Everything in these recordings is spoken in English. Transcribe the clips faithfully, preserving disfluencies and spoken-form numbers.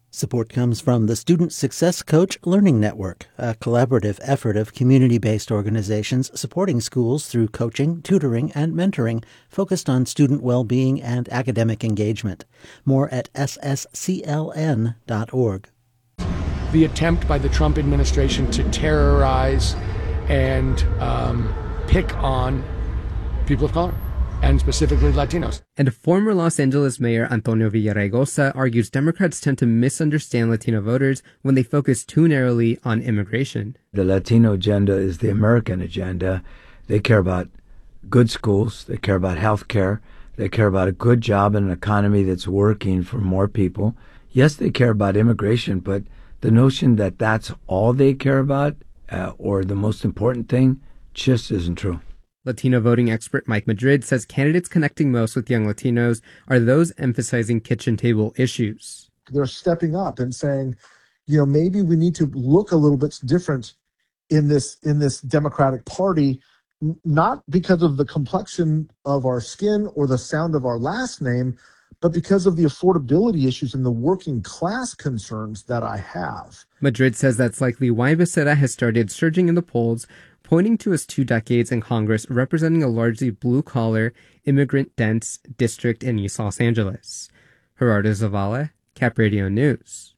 Support comes from the Student Success Coach Learning Network, a collaborative effort of community-based organizations supporting schools through coaching, tutoring, and mentoring focused on student well-being and academic engagement. More at s s c l n dot org. The attempt by the Trump administration to terrorize and um, pick on people of color, and specifically Latinos. And former Los Angeles Mayor Antonio Villaraigosa argues Democrats tend to misunderstand Latino voters when they focus too narrowly on immigration. The Latino agenda is the American agenda. They care about good schools. They care about health care. They care about a good job and an economy that's working for more people. Yes, they care about immigration, but the notion that that's all they care about uh, or the most important thing just isn't true. Latino voting expert Mike Madrid says candidates connecting most with young Latinos are those emphasizing kitchen table issues. They're stepping up and saying, you know, maybe we need to look a little bit different in this in this Democratic Party, not because of the complexion of our skin or the sound of our last name, but because of the affordability issues and the working class concerns that I have. Madrid says that's likely why Becerra has started surging in the polls, pointing to his two decades in Congress representing a largely blue-collar, immigrant-dense district in East Los Angeles. Gerardo Zavala, Cap Radio News.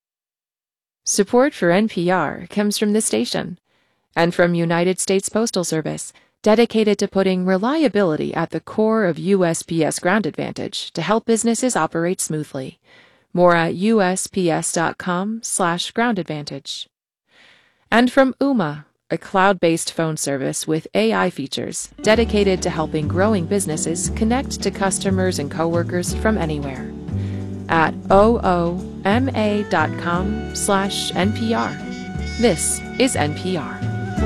Support for N P R comes from this station and from United States Postal Service, dedicated to putting reliability at the core of U S P S Ground Advantage to help businesses operate smoothly. More at U S P S dot com slash ground advantage. And from Ooma, a cloud-based phone service with A I features dedicated to helping growing businesses connect to customers and coworkers from anywhere. At ooma dot com slash N P R. This is N P R.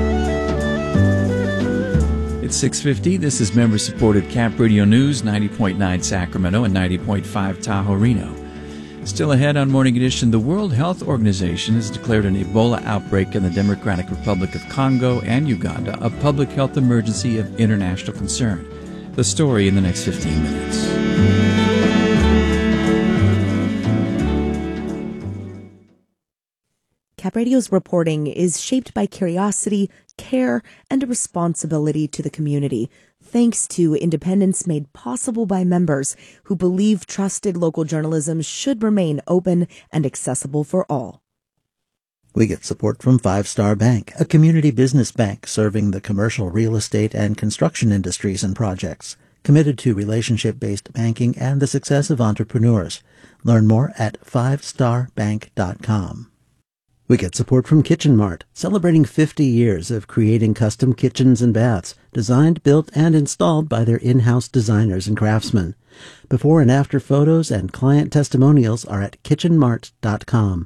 It's six fifty. This is member-supported Cap Radio News, ninety point nine Sacramento and ninety point five Tahoe Reno. Still ahead on Morning Edition, the World Health Organization has declared an Ebola outbreak in the Democratic Republic of Congo and Uganda a public health emergency of international concern. The story in the next fifteen minutes. Cap Radio's reporting is shaped by curiosity, care, and a responsibility to the community, thanks to independence made possible by members who believe trusted local journalism should remain open and accessible for all. We get support from Five Star Bank, a community business bank serving the commercial real estate and construction industries and projects, committed to relationship-based banking and the success of entrepreneurs. Learn more at five star bank dot com. We get support from Kitchen Mart, celebrating fifty years of creating custom kitchens and baths, designed, built, and installed by their in-house designers and craftsmen. Before and after photos and client testimonials are at kitchen mart dot com.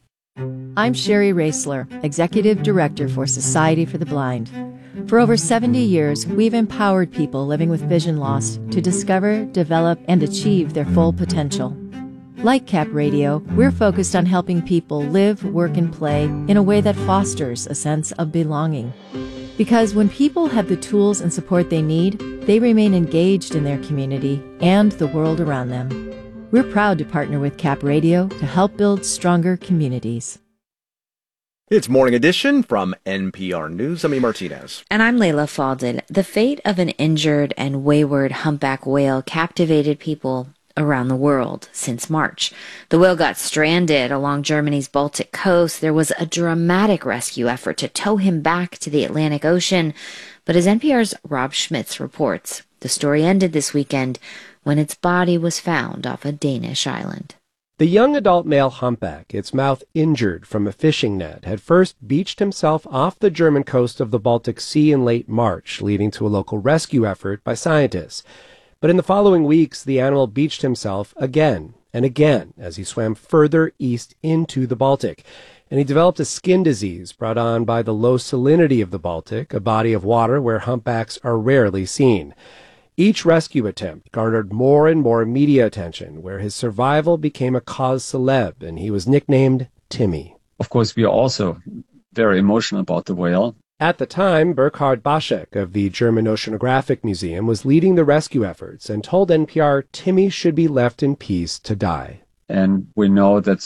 I'm Sherry Raisler, Executive Director for Society for the Blind. For over seventy years, we've empowered people living with vision loss to discover, develop, and achieve their full potential. Like Cap Radio, we're focused on helping people live, work, and play in a way that fosters a sense of belonging. Because when people have the tools and support they need, they remain engaged in their community and the world around them. We're proud to partner with Cap Radio to help build stronger communities. It's Morning Edition from N P R News. I'm E. Martinez. And I'm Layla Faldin. The fate of an injured and wayward humpback whale captivated people around the world since March. The whale got stranded along Germany's Baltic coast. There was a dramatic rescue effort to tow him back to the Atlantic Ocean. But as N P R's Rob Schmitz reports, the story ended this weekend when its body was found off a Danish island. The young adult male humpback, its mouth injured from a fishing net, had first beached himself off the German coast of the Baltic Sea in late March, leading to a local rescue effort by scientists. But in the following weeks, the animal beached himself again and again as he swam further east into the Baltic. And he developed a skin disease brought on by the low salinity of the Baltic, a body of water where humpbacks are rarely seen. Each rescue attempt garnered more and more media attention, where his survival became a cause célèbre, and he was nicknamed Timmy. Of course, we are also very emotional about the whale. At the time, Burkhard Baschek of the German Oceanographic Museum was leading the rescue efforts and told N P R Timmy should be left in peace to die. And we know that